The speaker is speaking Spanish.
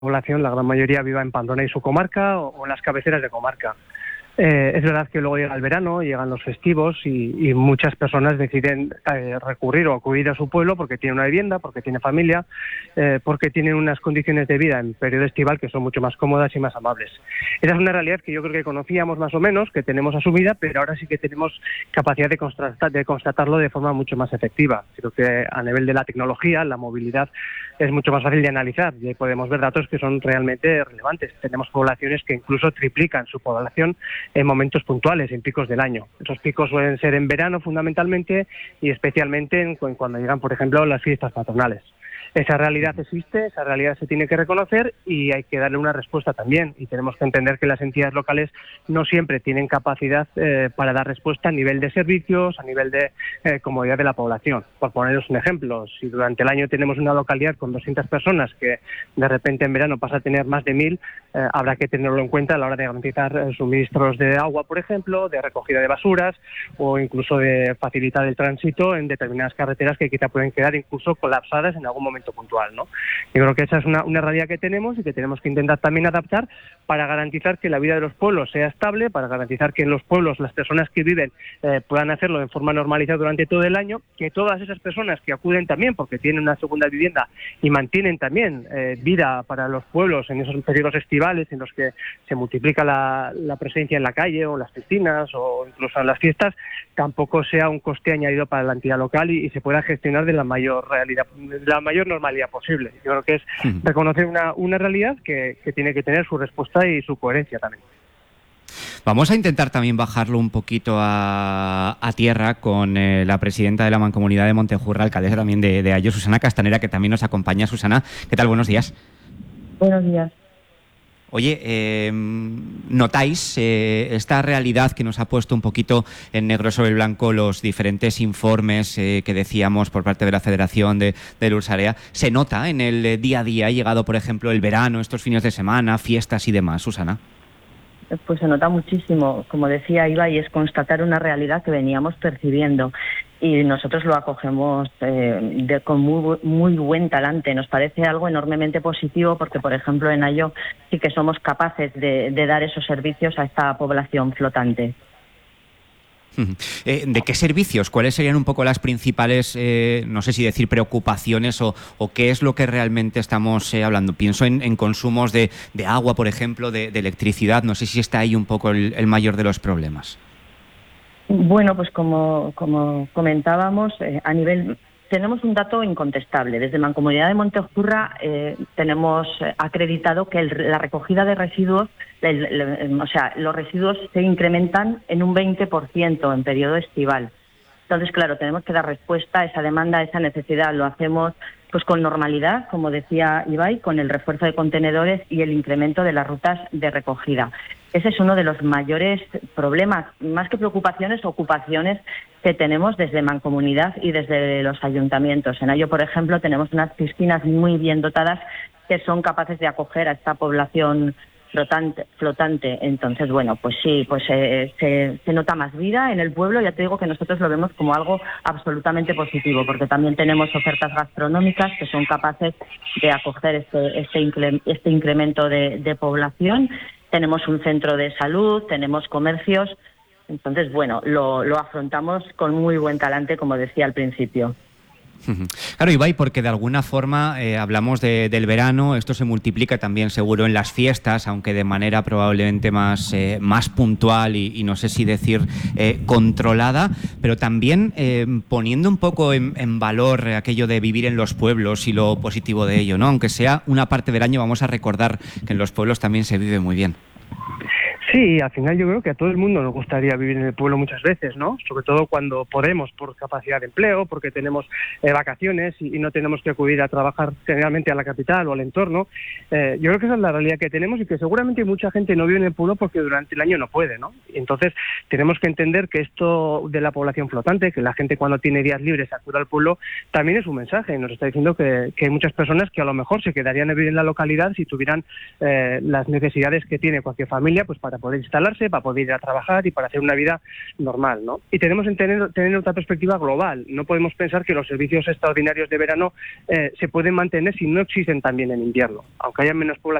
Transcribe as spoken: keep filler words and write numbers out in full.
población, la gran mayoría, viva en Pamplona y su comarca o, o en las cabeceras de comarca. Eh, es verdad que luego llega el verano, llegan los festivos y, y muchas personas deciden eh, recurrir o acudir a su pueblo porque tiene una vivienda, porque tiene familia, eh, porque tienen unas condiciones de vida en periodo estival que son mucho más cómodas y más amables. Esa es una realidad que yo creo que conocíamos más o menos, que tenemos asumida, pero ahora sí que tenemos capacidad de, constatar, de constatarlo de forma mucho más efectiva. Creo que a nivel de la tecnología, la movilidad es mucho más fácil de analizar y podemos ver datos que son realmente relevantes. Tenemos poblaciones que incluso triplican su población en momentos puntuales, en picos del año. Esos picos suelen ser en verano fundamentalmente y especialmente en, cuando llegan, por ejemplo, las fiestas patronales. Esa realidad existe, esa realidad se tiene que reconocer y hay que darle una respuesta también. Y tenemos que entender que las entidades locales no siempre tienen capacidad eh, para dar respuesta a nivel de servicios, a nivel de eh, comodidad de la población. Por poneros un ejemplo, si durante el año tenemos una localidad con doscientas personas que de repente en verano pasa a tener más de mil, eh, habrá que tenerlo en cuenta a la hora de garantizar eh, suministros de agua, por ejemplo, de recogida de basuras o incluso de facilitar el tránsito en determinadas carreteras que quizá pueden quedar incluso colapsadas en algún momento puntual, ¿no? Yo creo que esa es una, una realidad que tenemos y que tenemos que intentar también adaptar para garantizar que la vida de los pueblos sea estable, para garantizar que en los pueblos las personas que viven eh, puedan hacerlo de forma normalizada durante todo el año, que todas esas personas que acuden también porque tienen una segunda vivienda y mantienen también eh, vida para los pueblos en esos periodos estivales en los que se multiplica la, la presencia en la calle o en las piscinas o incluso en las fiestas, tampoco sea un coste añadido para la entidad local y, y se pueda gestionar de la mayor realidad, de la mayor normalidad posible. Yo creo que es reconocer una, una realidad que, que tiene que tener su respuesta y su coherencia también. Vamos a intentar también bajarlo un poquito a, a tierra con eh, la presidenta de la Mancomunidad de Montejurra, alcaldesa también de, de Ayo, Susana Castanera, que también nos acompaña. Susana, ¿qué tal? Buenos días. Buenos días. Oye, eh, ¿notáis eh, esta realidad que nos ha puesto un poquito en negro sobre el blanco los diferentes informes eh, que decíamos por parte de la Federación de, de Lursarea? ¿Se nota en el día a día? Ha llegado, por ejemplo, el verano, estos fines de semana, fiestas y demás, Susana. Pues se nota muchísimo, como decía Iba, y es constatar una realidad que veníamos percibiendo. Y nosotros lo acogemos eh, de, con muy, muy buen talante. Nos parece algo enormemente positivo porque, por ejemplo, en Ayo sí que somos capaces de, de dar esos servicios a esta población flotante. Eh, ¿De qué servicios? ¿Cuáles serían un poco las principales, eh, no sé si decir preocupaciones o, o qué es lo que realmente estamos eh, hablando? Pienso en, en consumos de, de agua, por ejemplo, de, de electricidad. No sé si está ahí un poco el, el mayor de los problemas. Bueno, pues como, como comentábamos, eh, a nivel... Tenemos un dato incontestable. Desde Mancomunidad de Montejurra eh, tenemos acreditado que el, la recogida de residuos, el, el, o sea, los residuos se incrementan en un veinte por ciento en periodo estival. Entonces, claro, tenemos que dar respuesta a esa demanda, a esa necesidad. Lo hacemos pues con normalidad, como decía Ibai, con el refuerzo de contenedores y el incremento de las rutas de recogida. Ese es uno de los mayores problemas, más que preocupaciones, ocupaciones que tenemos desde Mancomunidad y desde los ayuntamientos. En Ayo, por ejemplo, tenemos unas piscinas muy bien dotadas que son capaces de acoger a esta población flotante. flotante. Entonces, bueno, pues sí, pues eh, se, se nota más vida en el pueblo. Ya te digo que nosotros lo vemos como algo absolutamente positivo, porque también tenemos ofertas gastronómicas que son capaces de acoger este, este, incre, este incremento de, de población. Tenemos un centro de salud, tenemos comercios. Entonces, bueno, lo, lo afrontamos con muy buen talante, como decía al principio. Claro, Ibai, porque de alguna forma eh, hablamos de, del verano, esto se multiplica también seguro en las fiestas, aunque de manera probablemente más, eh, más puntual y, y no sé si decir eh, controlada, pero también eh, poniendo un poco en, en valor aquello de vivir en los pueblos y lo positivo de ello, ¿no? Aunque sea una parte del año, vamos a recordar que en los pueblos también se vive muy bien. Sí, al final yo creo que a todo el mundo nos gustaría vivir en el pueblo muchas veces, ¿no? Sobre todo cuando podemos, por capacidad de empleo, porque tenemos eh, vacaciones y, y no tenemos que acudir a trabajar generalmente a la capital o al entorno. Eh, yo creo que esa es la realidad que tenemos y que seguramente mucha gente no vive en el pueblo porque durante el año no puede, ¿no? Y entonces tenemos que entender que esto de la población flotante, que la gente cuando tiene días libres acude al pueblo, también es un mensaje. Nos está diciendo que, que hay muchas personas que a lo mejor se quedarían a vivir en la localidad si tuvieran eh, las necesidades que tiene cualquier familia, pues para poder instalarse, para poder ir a trabajar y para hacer una vida normal, ¿no? Y tenemos que tener, tener otra perspectiva global. No podemos pensar que los servicios extraordinarios de verano eh, se pueden mantener si no existen también en invierno. Aunque haya menos población